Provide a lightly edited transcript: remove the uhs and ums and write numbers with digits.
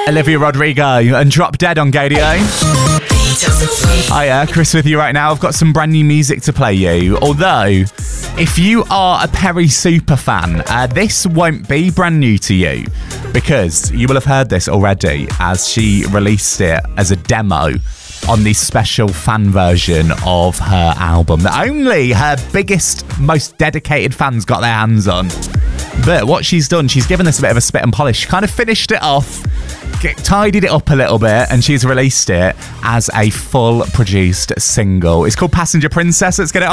Olivia Rodrigo and Drop Dead on Gadio. Hiya, Chris with you right now. I've got some brand new music to play you. Although, if you are a Perry super fan, this won't be brand new to you because you will have heard this already as she released it as a demo on the special fan version of her album that only her biggest, most dedicated fans got their hands on. But what she's done, she's given this a bit of a spit and polish. She kind of finished it off, tidied it up a little bit, and she's released it as a full produced single. It's called Passenger Princess. Let's get it on.